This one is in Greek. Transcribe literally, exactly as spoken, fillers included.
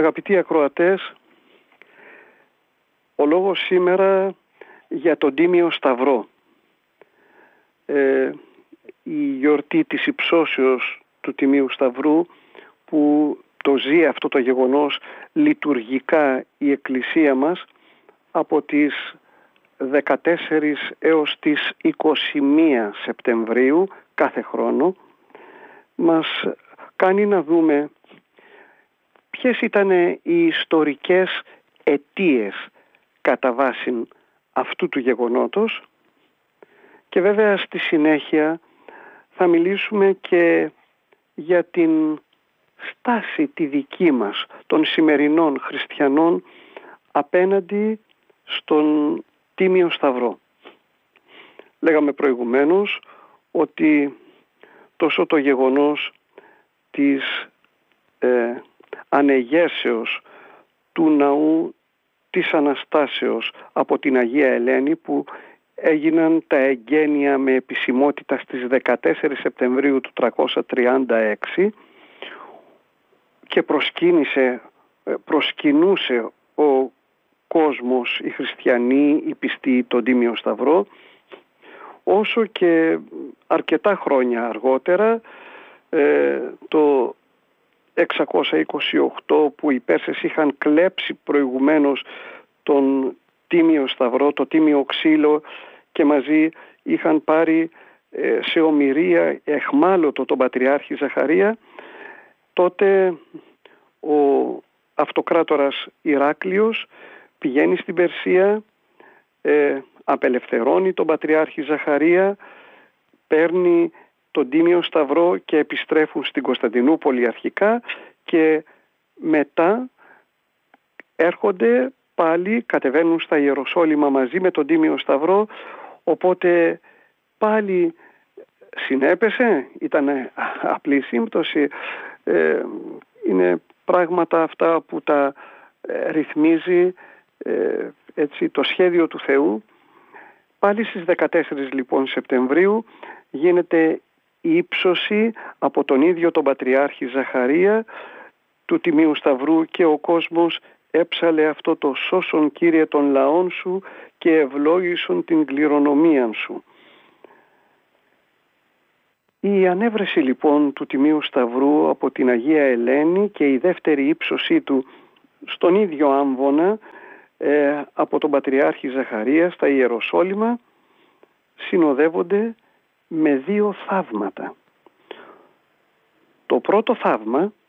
Αγαπητοί ακροατές, ο λόγος σήμερα για τον Τίμιο Σταυρό. Ε, η γιορτή της υψώσεως του Τιμίου Σταυρού, που το ζει αυτό το γεγονός λειτουργικά η Εκκλησία μας από τις δεκατέσσερις έως τις είκοσι μία Σεπτεμβρίου κάθε χρόνο, μας κάνει να δούμε ποιες ήταν οι ιστορικές αιτίες κατά βάση αυτού του γεγονότος, και βέβαια στη συνέχεια θα μιλήσουμε και για την στάση τη δική μας των σημερινών χριστιανών απέναντι στον Τίμιο Σταυρό. Λέγαμε προηγουμένως ότι τόσο το γεγονός της ε, ανεγέσεως του ναού της Αναστάσεως από την Αγία Ελένη, που έγιναν τα εγγένεια με επισημότητα στις δεκατέσσερις Σεπτεμβρίου του τριακόσια τριάντα έξι και προσκύνησε, προσκυνούσε ο κόσμος, οι χριστιανοί, οι πιστοί, τον Τίμιο Σταυρό, όσο και αρκετά χρόνια αργότερα, ε, το εξακόσια είκοσι οκτώ, που οι Πέρσες είχαν κλέψει προηγουμένως τον Τίμιο Σταυρό, το Τίμιο Ξύλο, και μαζί είχαν πάρει ε, σε ομηρία εχμάλωτο τον Πατριάρχη Ζαχαρία. Τότε ο αυτοκράτορας Ηράκλειος πηγαίνει στην Περσία, ε, απελευθερώνει τον Πατριάρχη Ζαχαρία, παίρνει τον Τίμιο Σταυρό και επιστρέφουν στην Κωνσταντινούπολη αρχικά, και μετά έρχονται πάλι, κατεβαίνουν στα Ιεροσόλυμα μαζί με τον Τίμιο Σταυρό, οπότε πάλι συνέπεσε, ήταν απλή σύμπτωση. Ε, είναι πράγματα αυτά που τα ε, ρυθμίζει ε, έτσι, το σχέδιο του Θεού. Πάλι στις δεκατέσσερις λοιπόν Σεπτεμβρίου γίνεται η ύψωση από τον ίδιο τον Πατριάρχη Ζαχαρία του Τιμίου Σταυρού, και ο κόσμος έψαλε αυτό το «Σώσον Κύριε των λαών σου και ευλόγησον την κληρονομίαν σου». Η ανέβρεση λοιπόν του Τιμίου Σταυρού από την Αγία Ελένη και η δεύτερη ύψωσή του στον ίδιο Άμβονα ε, από τον Πατριάρχη Ζαχαρία στα Ιεροσόλυμα συνοδεύονται με δύο θαύματα. Το πρώτο θαύμα